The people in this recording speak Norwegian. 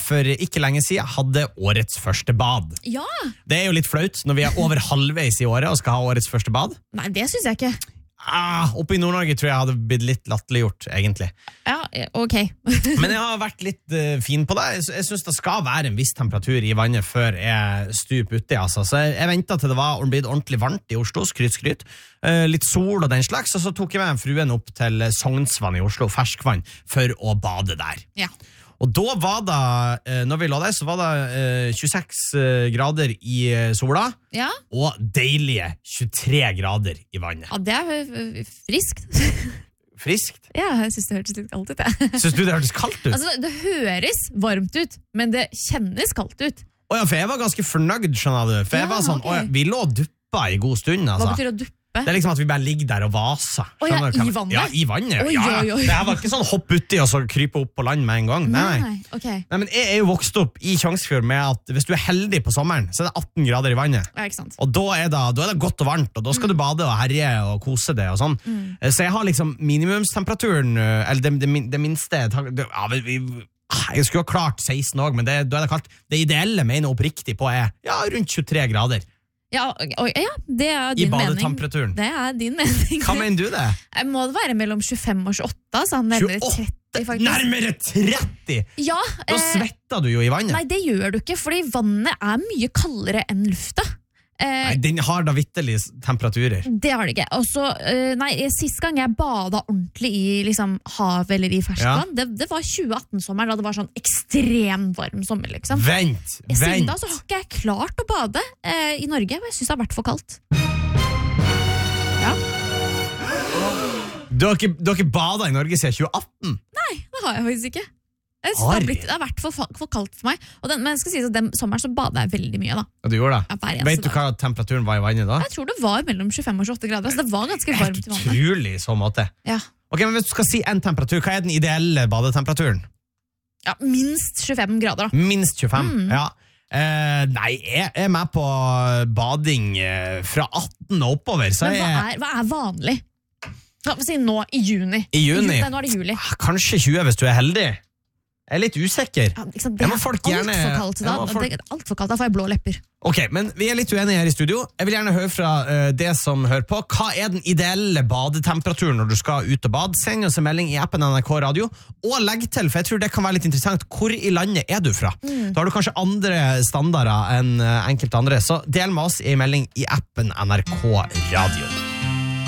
for ikke lenge siden hadde årets første bad. Ja. Det jo litt flaut når vi over halvveis i året og skal ha årets første bad. Nei, det synes jeg ikke. Oppe i Nord-Norge tror jeg hadde blitt litt latterliggjort, egentlig. Ja, ok. Men jeg har vært litt fin på det. Jeg synes det skal være en viss temperatur i vannet før jeg stuper uti, altså. Så jeg ventet til det var blitt ordentlig varmt i Oslo, skryt. Litt sol og den slags, og så tok jeg med fruen opp til Sognsvann i Oslo, ferskvann, for å bade der. Ja. Og da var det, når vi lå der, så var det 26 grader i sola, Ja. og deilige 23 grader i vannet. Ja, det friskt. Friskt? Ja, jeg synes det hørtes litt kaldt ut, jeg. Synes du det hørtes kaldt ut? Altså, det høres varmt ut, men det kjennes kaldt ut. For jeg var ganske fornøyd, skjønner du. For jeg var sånn, ok. Vi lå og duppa i god stund, altså. Hva betyr å duppe? Det liksom at vi bare ligger der og vaser. Ja, Skjønner du hva- i vannet? Ja, i vannet. Oi, Ja. oi, oi. Det her var ikke sånn hopp uti og så krype opp på land med en gang. Nei. Ok. Nei, men jeg jo vokst opp i Tjongsfjord med at hvis du heldig på sommeren, så det 18 grader i vannet. Ja, ikke sant. Og da det godt og varmt, og da skal du bade og herje og kose det og sånn. Så jeg har liksom minimumstemperaturen, eller det minste, jeg skulle ha klart 16 også, men da det kaldt. Det ideelle mener oppriktig på rundt 23 grader. Ja, det din I mening. badetemperaturen. Det din mening. Hva mener du det? Må det være mellom 25 og 28, altså nærmere 30 faktisk. Nærmere 30! Ja, Da svetter du jo i vannet. nei, det gjør du ikke, fordi vannet mye kaldere enn lufta. Nei, den har da vitterlig temperaturer. Det har det ikke. Og så, sist gang jeg badet ordentlig i liksom, hav eller i ferskvann, det var 2018-sommeren, da det var sånn ekstremt varm sommer, liksom. Siden da så har ikke jeg klart å bade i Norge, men jeg synes det har vært for kaldt. Ja. Du har ikke badet i Norge siden 2018? Nei, det har jeg faktisk ikke. Det har vært for kaldt for meg. Men jeg skal si at den sommeren så badet jeg veldig mye da. Ja, du gjorde det? Ja, hver eneste Vet du hva temperaturen var i vannet da? Jeg tror det var mellom 25 og 28 grader, så det var ganske varmt i vannet. Utrolig i så måte. Ja. Ok, men hvis du skal si en temperatur, hva den ideelle badetemperaturen? Ja, minst 25 grader da. Minst 25, ja. Nei, jeg med på bading fra 18 og oppover, så Men hva vanlig? Hva si nå, i juni? I juni? Nei, nå det juli. Kanskje 20 hvis du heldig. Jeg litt usikker. Ja, liksom, det alt for kaldt da. Det alt for kaldt, da får jeg blå lepper. Ok, men vi litt uenige her i studio. Jeg vil gjerne høre fra det som hører på. Hva den ideelle badetemperaturen når du skal ut og bade? Send oss en melding i appen NRK Radio. Og legg til, for jeg tror det kan være litt interessant, hvor i landet du fra? Da har du kanskje andre standarder enn enkelte andre, så del med oss i melding i appen NRK Radio.